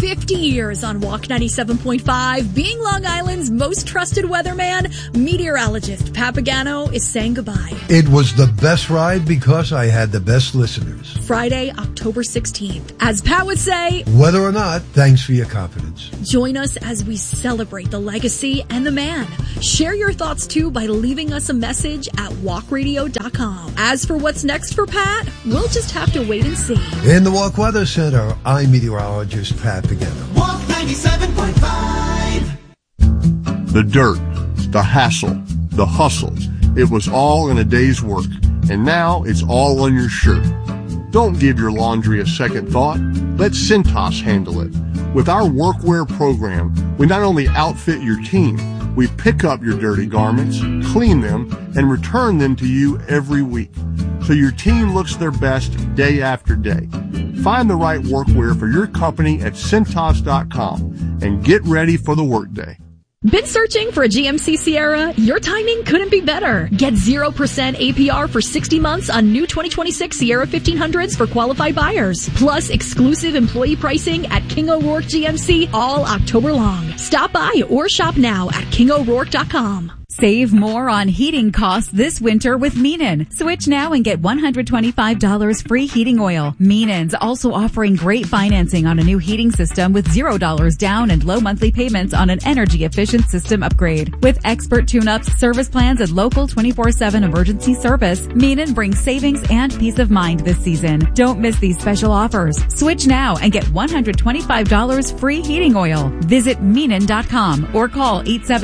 50 years on Walk 97.5, being Long Island's most trusted weatherman, meteorologist Pat Pagano is saying goodbye. It was the best ride because I had the best listeners. Friday, October 16th. As Pat would say, whether or not, thanks for your confidence. Join us as we celebrate the legacy and the man. Share your thoughts too by leaving us a message at walkradio.com. As for what's next for Pat, we'll just have to wait and see. In the Walk Weather Center, I'm meteorologist Pat Pagano. Walk 97.5. The dirt, the hassle, the hustle. It was all in a day's work, and now it's all on your shirt. Don't give your laundry a second thought. Let Cintas handle it. With our workwear program, we not only outfit your team, we pick up your dirty garments, clean them, and return them to you every week, so your team looks their best day after day. Find the right workwear for your company at Cintas.com and get ready for the workday. Been searching for a GMC Sierra? Your timing couldn't be better. Get 0% APR for 60 months on new 2026 Sierra 1500s for qualified buyers. Plus exclusive employee pricing at King O'Rourke GMC all October long. Stop by or shop now at KingO'Rourke.com. Save more on heating costs this winter with Meenen. Switch now and get $125 free heating oil. Meenen's also offering great financing on a new heating system with $0 down and low monthly payments on an energy-efficient system upgrade. With expert tune-ups, service plans, and local 24/7 emergency service, Meenen brings savings and peace of mind this season. Don't miss these special offers. Switch now and get $125 free heating oil. Visit Meenen.com or call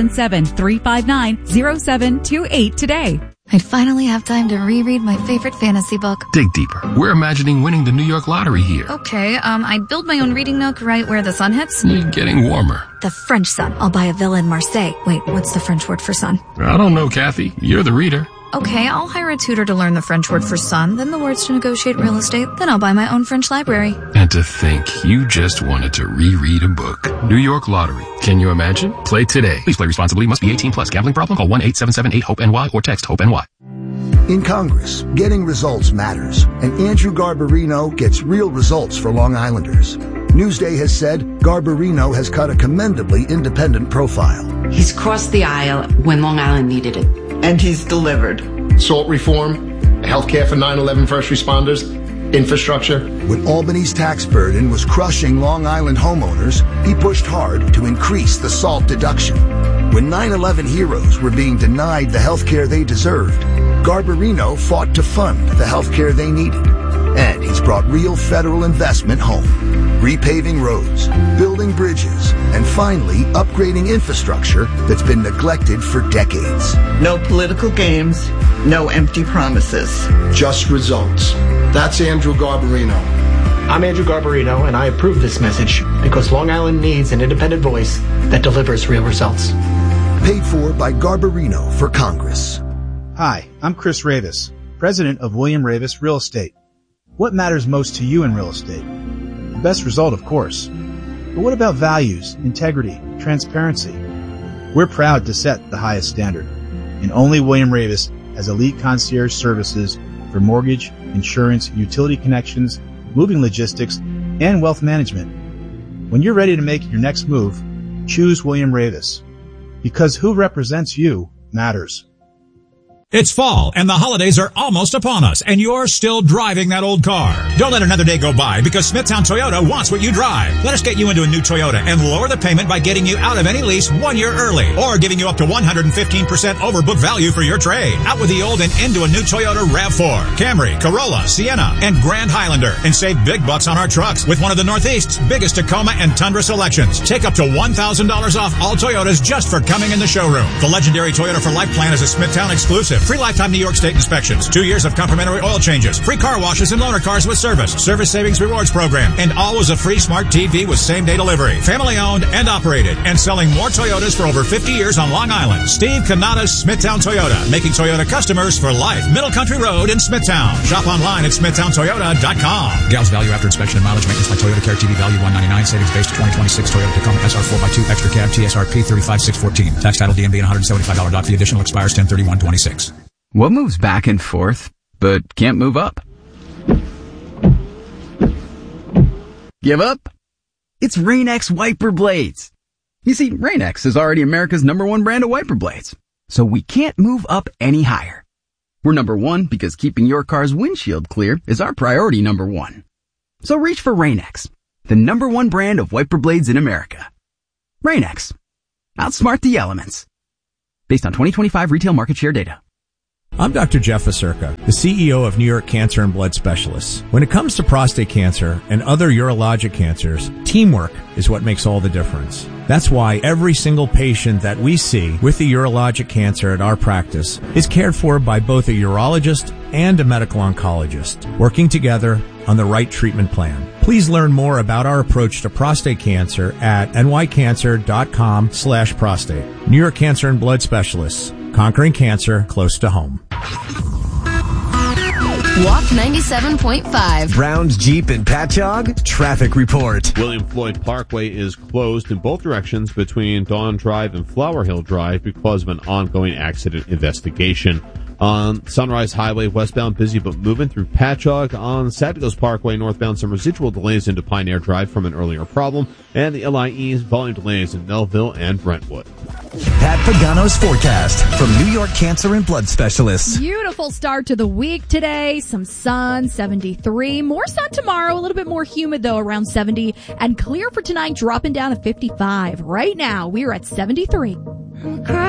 877-359-0728 today. I'd finally have time to reread my favorite fantasy book. Dig deeper. We're imagining winning the New York lottery here. Okay, I'd build my own reading nook right where the sun hits. Getting warmer. The French sun. I'll buy a villa in Marseille. Wait, what's the French word for sun? I don't know, Kathy. You're the reader. Okay, I'll hire a tutor to learn the French word for sun, then the words to negotiate real estate, then I'll buy my own French library. And to think, you just wanted to reread a book. New York Lottery. Can you imagine? Play today. Please play responsibly. Must be 18 plus. Gambling problem? Call 1-877-8-HOPE-NY or text HOPE-NY. In Congress, getting results matters, and Andrew Garbarino gets real results for Long Islanders. Newsday has said Garbarino has cut a commendably independent profile. He's crossed the aisle when Long Island needed it. And he's delivered. SALT reform, healthcare for 9/11 first responders, infrastructure. When Albany's tax burden was crushing Long Island homeowners, he pushed hard to increase the SALT deduction. When 9/11 heroes were being denied the healthcare they deserved, Garbarino fought to fund the healthcare they needed. And he's brought real federal investment home. Repaving roads, building bridges, and finally upgrading infrastructure that's been neglected for decades. No political games, no empty promises. Just results. That's Andrew Garbarino. I'm Andrew Garbarino, and I approve this message because Long Island needs an independent voice that delivers real results. Paid for by Garbarino for Congress. Hi, I'm Chris Ravis, president of William Ravis Real Estate. What matters most to you in real estate? The best result, of course. But what about values, integrity, transparency? We're proud to set the highest standard. And only William Ravis has elite concierge services for mortgage, insurance, utility connections, moving logistics, and wealth management. When you're ready to make your next move, choose William Ravis. Because who represents you matters. It's fall, and the holidays are almost upon us, and you're still driving that old car. Don't let another day go by, because Smithtown Toyota wants what you drive. Let us get you into a new Toyota and lower the payment by getting you out of any lease 1 year early, or giving you up to 115% over book value for your trade. Out with the old and into a new Toyota RAV4, Camry, Corolla, Sienna, and Grand Highlander, and save big bucks on our trucks with one of the Northeast's biggest Tacoma and Tundra selections. Take up to $1,000 off all Toyotas just for coming in the showroom. The legendary Toyota for Life plan is a Smithtown exclusive. Free lifetime New York State inspections, 2 years of complimentary oil changes, free car washes and loaner cars with service savings rewards program, and always a free smart TV with same-day delivery. Family owned and operated, and selling more Toyotas for over 50 years on Long Island. Steve Canada's Smithtown Toyota, making Toyota customers for life. Middle Country Road in Smithtown. Shop online at smithtowntoyota.com. Gals value after inspection and mileage maintenance by Toyota Care TV value $199, savings based 2026 Toyota Tacoma SR 4x2 extra cab TSRP 35614. Tax title DMV and $175 doc fee. Additional expires 10/31/26. What moves back and forth, but can't move up? Give up? It's Rain-X wiper blades. You see, Rain-X is already America's #1 brand of wiper blades, so we can't move up any higher. We're #1 because keeping your car's windshield clear is our priority #1. So reach for Rain-X, the #1 brand of wiper blades in America. Rain-X. Outsmart the elements. Based on 2025 retail market share data. I'm Dr. Jeff Acerca, the CEO of New York Cancer and Blood Specialists. When it comes to prostate cancer and other urologic cancers, teamwork is what makes all the difference. That's why every single patient that we see with a urologic cancer at our practice is cared for by both a urologist and a medical oncologist, working together on the right treatment plan. Please learn more about our approach to prostate cancer at nycancer.com/prostate. New York Cancer and Blood Specialists, conquering cancer close to home. Walk 97.5. Brown's Jeep and Patchogue traffic report. William Floyd Parkway is closed in both directions between Dawn Drive and Flower Hill Drive because of an ongoing accident investigation. On Sunrise Highway westbound, busy but moving through Patchogue. On Satigos Parkway northbound, some residual delays into Pioneer Drive from an earlier problem. And the LIE's volume delays in Melville and Brentwood. Pat Pagano's forecast from New York Cancer and Blood Specialists. Beautiful start to the week today. Some sun, 73. More sun tomorrow. A little bit more humid, though, around 70. And clear for tonight, dropping down to 55. Right now, we're at 73.